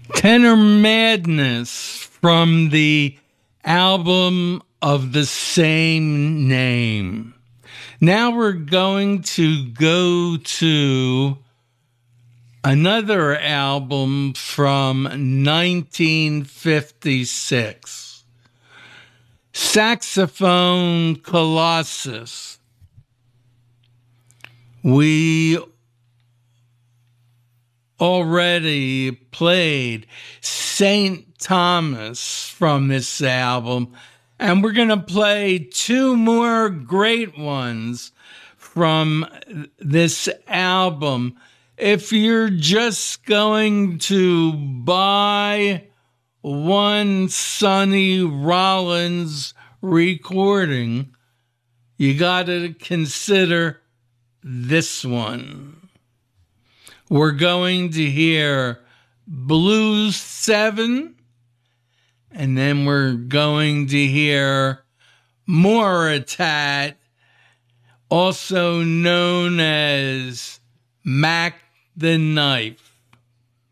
Tenor Madness from the album of the same name. Now we're going to go to another album from 1956. Saxophone Colossus. We already played St. Thomas from this album, and we're going to play two more great ones from this album. If you're just going to buy one Sonny Rollins recording, you got to consider this one. We're going to hear Blues 7, and then we're going to hear Moritat, also known as Mac the Knife.